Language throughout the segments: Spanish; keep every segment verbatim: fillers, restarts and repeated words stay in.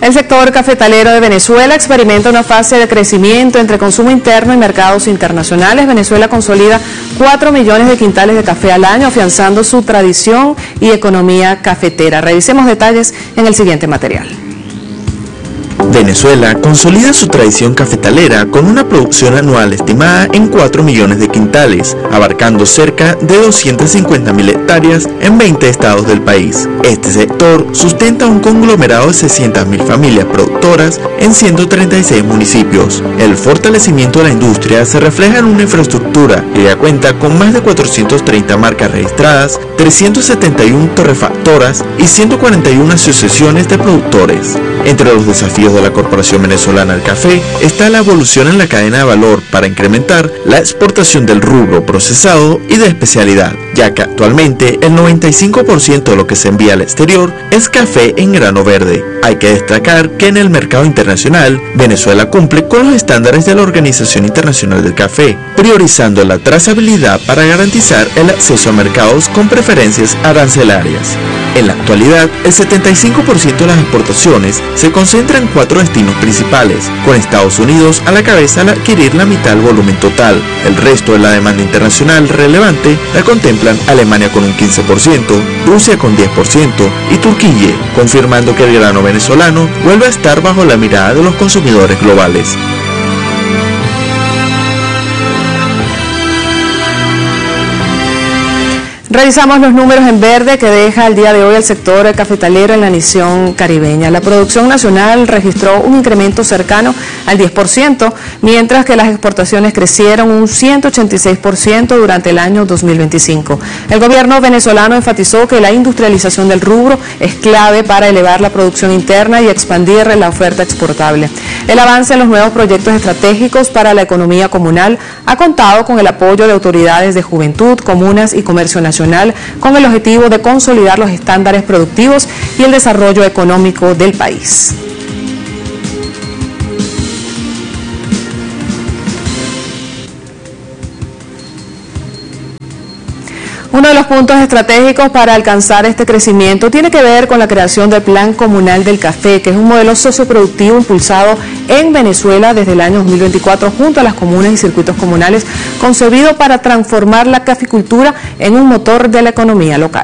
El sector cafetalero de Venezuela experimenta una fase de crecimiento entre consumo interno y mercados internacionales. Venezuela consolida cuatro millones de quintales de café al año, afianzando su tradición y economía cafetera. Revisemos detalles en el siguiente material. Venezuela consolida su tradición cafetalera con una producción anual estimada en cuatro millones de quintales, abarcando cerca de doscientas cincuenta mil hectáreas en veinte estados del país. Este sector sustenta un conglomerado de seiscientas mil familias productoras en ciento treinta y seis municipios. El fortalecimiento de la industria se refleja en una infraestructura que ya cuenta con más de cuatrocientas treinta marcas registradas, trescientas setenta y una torrefactoras y ciento cuarenta y una asociaciones de productores. Entre los desafíos de la Corporación Venezolana del Café está la evolución en la cadena de valor para incrementar la exportación del rubro procesado y de especialidad, ya que actualmente el noventa y cinco por ciento de lo que se envía al exterior es café en grano verde. Hay que destacar que en el mercado internacional, Venezuela cumple con los estándares de la Organización Internacional del Café, priorizando la trazabilidad para garantizar el acceso a mercados con preferencias arancelarias. En la actualidad, el setenta y cinco por ciento de las exportaciones se concentra en cuatro destinos principales, con Estados Unidos a la cabeza al adquirir la mitad del volumen total. El resto de la demanda internacional relevante la contemplan Alemania con un quince por ciento, Rusia con diez por ciento y Turquía, confirmando que el grano venezolano vuelve a estar bajo la mirada de los consumidores globales. Revisamos los números en verde que deja el día de hoy el sector cafetalero en la nación caribeña. La producción nacional registró un incremento cercano al diez por ciento, mientras que las exportaciones crecieron un ciento ochenta y seis por ciento durante el año dos mil veinticinco. El gobierno venezolano enfatizó que la industrialización del rubro es clave para elevar la producción interna y expandir la oferta exportable. El avance en los nuevos proyectos estratégicos para la economía comunal ha contado con el apoyo de autoridades de juventud, comunas y comercio nacional, con el objetivo de consolidar los estándares productivos y el desarrollo económico del país. Uno de los puntos estratégicos para alcanzar este crecimiento tiene que ver con la creación del Plan Comunal del Café, que es un modelo socioproductivo impulsado en Venezuela desde el año dos mil veinticuatro junto a las comunas y circuitos comunales, concebido para transformar la caficultura en un motor de la economía local.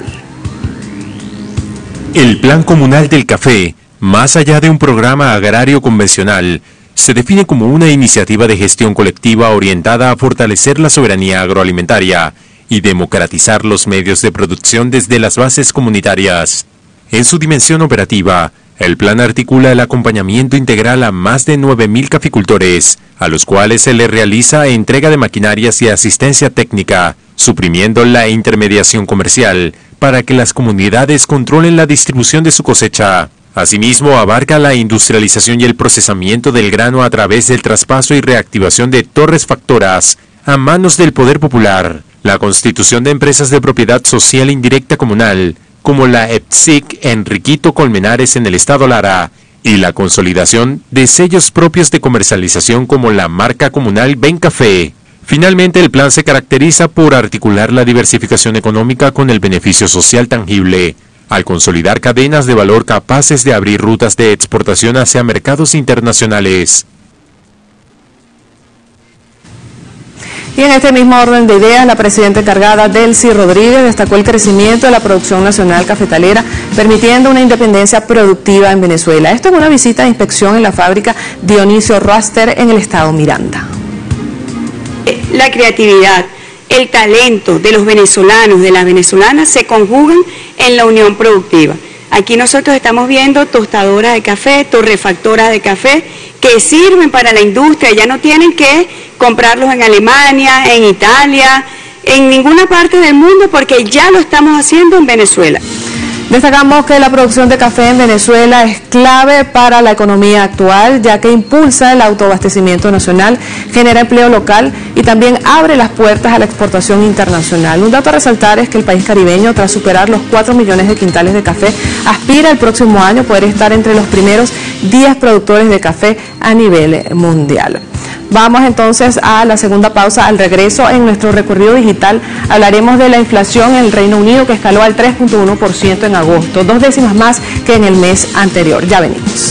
El Plan Comunal del Café, más allá de un programa agrario convencional, se define como una iniciativa de gestión colectiva orientada a fortalecer la soberanía agroalimentaria y democratizar los medios de producción desde las bases comunitarias. En su dimensión operativa, el plan articula el acompañamiento integral a más de nueve mil caficultores, a los cuales se les realiza entrega de maquinarias y asistencia técnica, suprimiendo la intermediación comercial, para que las comunidades controlen la distribución de su cosecha. Asimismo, abarca la industrialización y el procesamiento del grano a través del traspaso y reactivación de torres factoras a manos del poder popular, la constitución de empresas de propiedad social indirecta comunal, como la E P S I C Enriquito Colmenares en el estado Lara, y la consolidación de sellos propios de comercialización como la marca comunal Ven Café. Finalmente, el plan se caracteriza por articular la diversificación económica con el beneficio social tangible, al consolidar cadenas de valor capaces de abrir rutas de exportación hacia mercados internacionales. Y en este mismo orden de ideas, la presidenta encargada, Delcy Rodríguez, destacó el crecimiento de la producción nacional cafetalera, permitiendo una independencia productiva en Venezuela. Esto en una visita de inspección en la fábrica Dionisio Roaster en el estado Miranda. La creatividad, el talento de los venezolanos, de las venezolanas, se conjugan en la unión productiva. Aquí nosotros estamos viendo tostadoras de café, torrefactoras de café, que sirven para la industria, ya no tienen que comprarlos en Alemania, en Italia, en ninguna parte del mundo, porque ya lo estamos haciendo en Venezuela. Destacamos que la producción de café en Venezuela es clave para la economía actual, ya que impulsa el autoabastecimiento nacional, genera empleo local y también abre las puertas a la exportación internacional. Un dato a resaltar es que el país caribeño, tras superar los cuatro millones de quintales de café, aspira el próximo año a poder estar entre los primeros diez productores de café a nivel mundial. Vamos entonces a la segunda pausa. Al regreso, en nuestro recorrido digital, hablaremos de la inflación en el Reino Unido, que escaló al tres punto uno por ciento en agosto, dos décimas más que en el mes anterior. Ya venimos.